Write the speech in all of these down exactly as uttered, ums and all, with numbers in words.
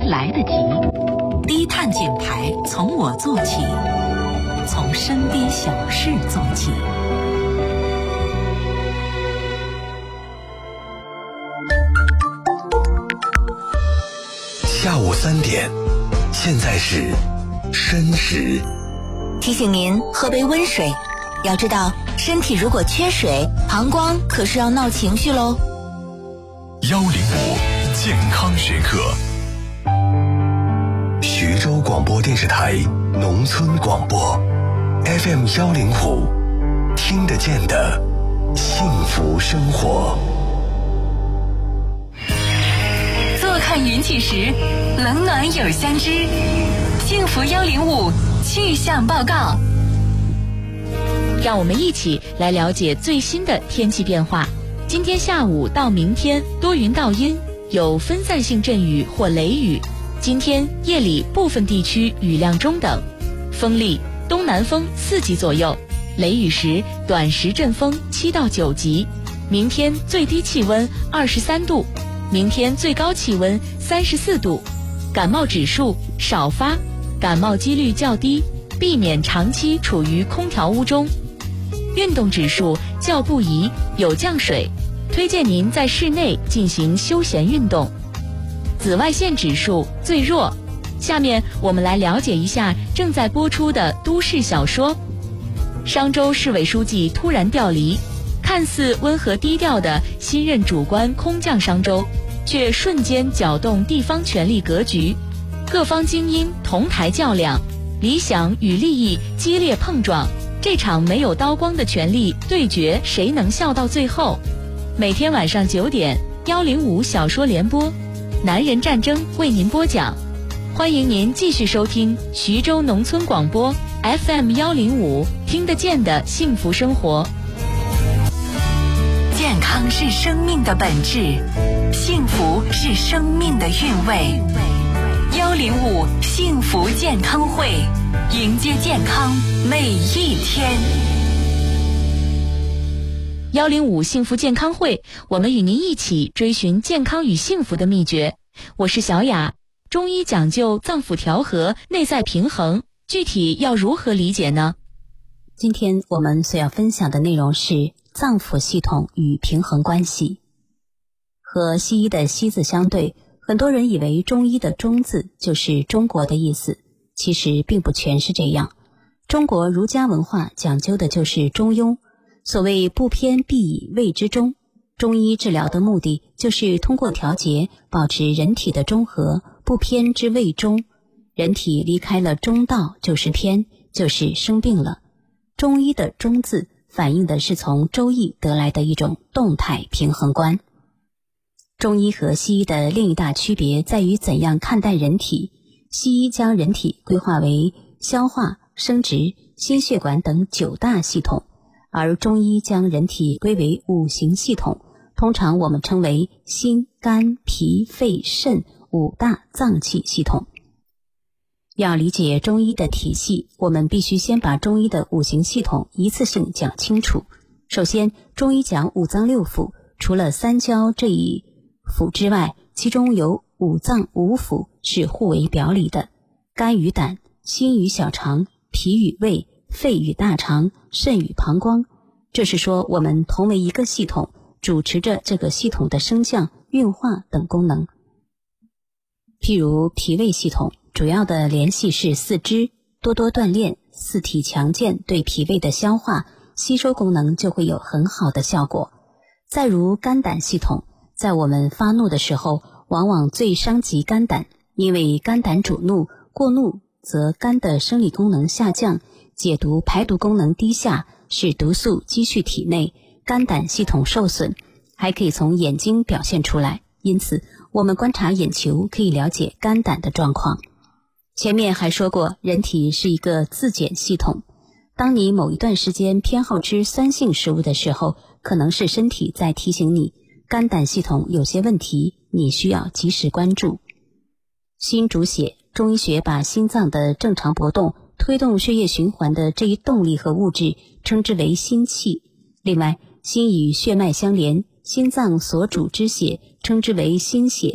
来得及。低碳减排从我做起，从身边小事做起。 下午三点，现在是申时。 提醒您喝杯温水，要知道身体如果缺水，膀胱可是要闹情绪喽。 幺零五健康学课，徐州广播电视台农村广播 F M 幺零五，听得见的幸福生活。 坐看云起时，冷暖有相知。幸福幺零五气象报告， 让我们一起来了解最新的天气变化。今天下午到明天多云到阴，有分散性阵雨或雷雨。今天夜里部分地区雨量中等，风力东南风四级左右，雷雨时短时阵风七到九级。明天最低气温二十三度，明天最高气温三十四度。感冒指数少发，感冒几率较低，避免长期处于空调屋中。运动指数较不宜，有降水，推荐您在室内进行休闲运动。紫外线指数最弱。下面我们来了解一下正在播出的都市小说。商州市委书记突然调离，看似温和低调的新任主官空降商州，却瞬间搅动地方权力格局，各方精英同台较量，理想与利益激烈碰撞。这场没有刀光的权力对决，谁能笑到最后？每天晚上九点，幺零五小说联播，男人战争为您播讲。欢迎您继续收听徐州农村广播 F M 幺零五，听得见的幸福生活。 健康是生命的本质，幸福是生命的韵味。幺零五幸福健康会，迎接健康每一天。 幺零五幸福健康会，我们与您一起追寻健康与幸福的秘诀。我是小雅。中医讲究脏腑调和、内在平衡，具体要如何理解呢？ 今天我们所要分享的内容是脏腑系统与平衡关系。和西医的西字相对，很多人以为中医的中字就是中国的意思，其实并不全是这样。中国儒家文化讲究的就是中庸，所谓不偏必以谓之中。中医治疗的目的就是通过调节保持人体的中和，不偏之谓中。人体离开了中道就是偏，就是生病了。中医的中字反映的是从周易得来的一种动态平衡观。中医和西医的另一大区别在于怎样看待人体。西医将人体规划为消化、生殖、心血管等九大系统，而中医将人体归为五行系统，通常我们称为心、肝、脾、肺、肾五大脏器系统。要理解中医的体系，我们必须先把中医的五行系统一次性讲清楚。首先，中医讲五脏六腑，除了三焦这一腑之外，其中有五脏五腑是互为表里的，肝与胆，心与小肠，脾与胃，肺与大肠，肾与膀胱。这是说我们同为一个系统，主持着这个系统的升降、运化等功能。譬如脾胃系统主要的联系是四肢，多多锻炼，四体强健，对脾胃的消化、吸收功能就会有很好的效果。再如肝胆系统，在我们发怒的时候，往往最伤及肝胆，因为肝胆主怒，过怒则肝的生理功能下降，解毒排毒功能低下，使毒素积蓄体内，肝胆系统受损，还可以从眼睛表现出来。因此我们观察眼球可以了解肝胆的状况。前面还说过，人体是一个自检系统。当你某一段时间偏好吃酸性食物的时候，可能是身体在提醒你肝胆系统有些问题，你需要及时关注。心主血，中医学把心脏的正常搏动、推动血液循环的这一动力和物质称之为心气。另外，心与血脉相连，心脏所主之血称之为心血，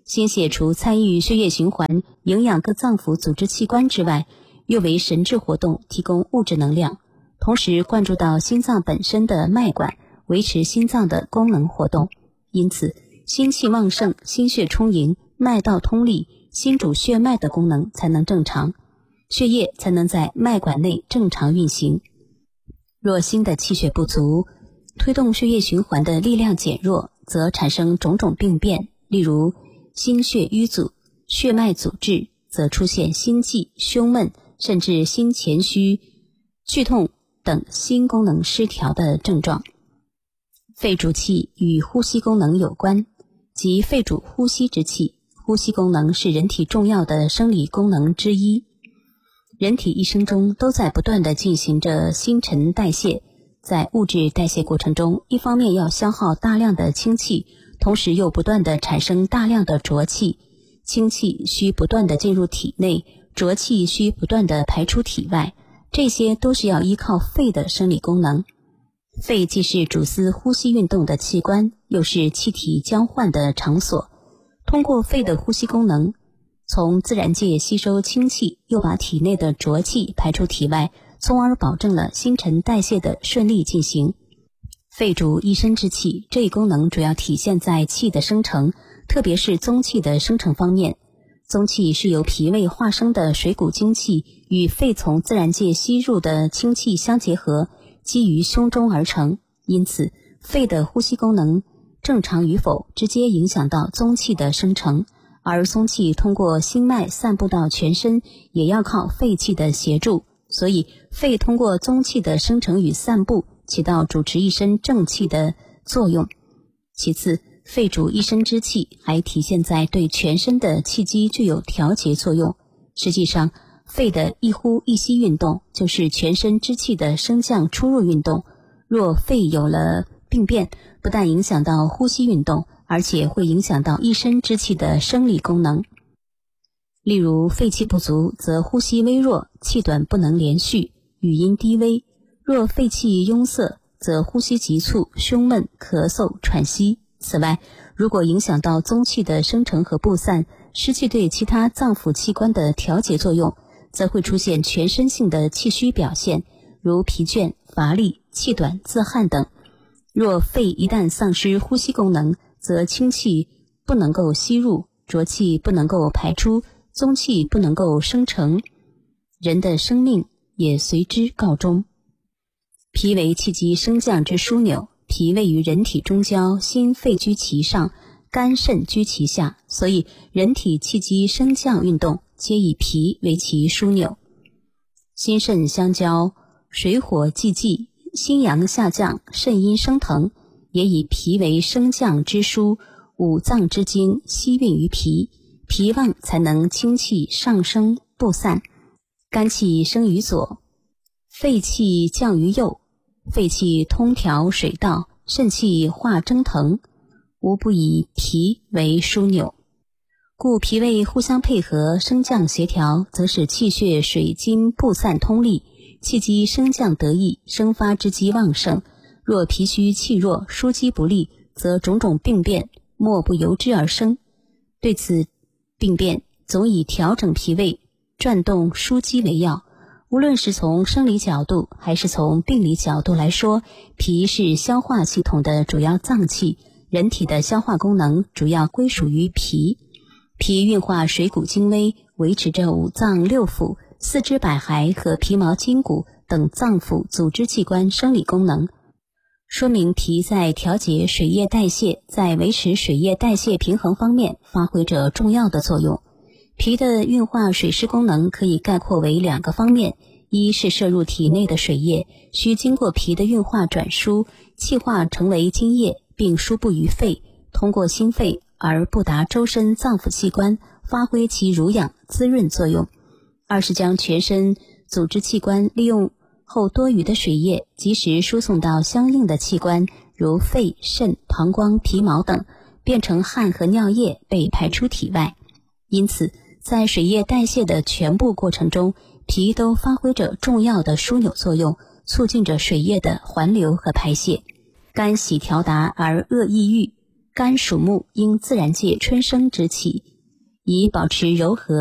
心血除参与血液循环、营养各脏腑组织器官之外，又为神志活动提供物质能量，同时灌注到心脏本身的脉管，维持心脏的功能活动。因此，心气旺盛，心血充盈，脉道通利，心主血脉的功能才能正常，血液才能在脉管内正常运行。若心的气血不足，推动血液循环的力量减弱，则产生种种病变，例如心血瘀阻、血脉阻滞，则出现心悸、胸闷，甚至心前虚、剧痛等心功能失调的症状。肺主气与呼吸功能有关，即肺主呼吸之气，呼吸功能是人体重要的生理功能之一。人体一生中都在不断地进行着新陈代谢，在物质代谢过程中，一方面要消耗大量的氢气，同时又不断地产生大量的浊气，氢气需不断地进入体内，浊气需不断地排出体外，这些都是要依靠肺的生理功能。肺既是主司呼吸运动的器官，又是气体交换的场所。通过肺的呼吸功能，从自然界吸收氢气，又把体内的浊气排出体外，从而保证了新陈代谢的顺利进行。肺主一身之气，这一功能主要体现在气的生成，特别是宗气的生成方面。宗气是由脾胃化生的水谷精气与肺从自然界吸入的氢气相结合，基于胸中而成。因此，肺的呼吸功能正常与否，直接影响到宗气的生成，而宗气通过心脉散布到全身，也要靠肺气的协助。所以，肺通过宗气的生成与散布，起到主持一身正气的作用。其次，肺主一身之气，还体现在对全身的气机具有调节作用。实际上，肺的一呼一吸运动，就是全身之气的升降出入运动。若肺有了病变，不但影响到呼吸运动，而且会影响到一身之气的生理功能。例如，肺气不足，则呼吸微弱，气短不能连续，语音低微；若肺气壅塞，则呼吸急促，胸闷、咳嗽、喘息。此外，如果影响到宗气的生成和布散，失去对其他脏腑器官的调节作用，则会出现全身性的气虚表现，如疲倦、乏力、气短、自汗等。若肺一旦丧失呼吸功能，则氢气不能够吸入，浊气不能够排出，宗气不能够生成，人的生命也随之告终。脾为气机升降之枢纽，脾位于人体中焦，心肺居其上，肝肾居其下，所以人体气机升降运动皆以脾为其枢纽。心肾相交，水火既济，心阳下降，肾阴升腾，也以脾为升降之枢，五脏之精悉运于脾，脾旺才能清气上升布散。肝气生于左，肺气降于右，肺气通调水道，肾气化蒸腾，无不以脾为枢纽。故脾胃互相配合，升降协调，则使气血水津布散通利，气机升降得意，生发之机旺盛。若脾虚气弱，枢机不利，则种种病变莫不由之而生。对此病变，总以调整脾胃、转动枢机为要。无论是从生理角度还是从病理角度来说，脾是消化系统的主要脏器，人体的消化功能主要归属于脾。脾运化水谷精微，维持着五脏六腑、四肢百骸和皮毛筋骨等脏腑组织器官生理功能，说明脾在调节水液代谢，在维持水液代谢平衡方面发挥着重要的作用。脾的运化水湿功能可以概括为两个方面，一是摄入体内的水液，需经过脾的运化转输，气化成为津液，并输布于肺，通过心肺而布达周身脏腑器官，发挥其濡养滋润作用。二是将全身组织器官利用后多余的水液及时输送到相应的器官，如肺、肾、膀胱、皮毛等，变成汗和尿液被排出体外。因此，在水液代谢的全部过程中，脾都发挥着重要的枢纽作用，促进着水液的环流和排泄。肝喜调达而恶抑郁， 肝属木，应自然界春生之气，以保持柔和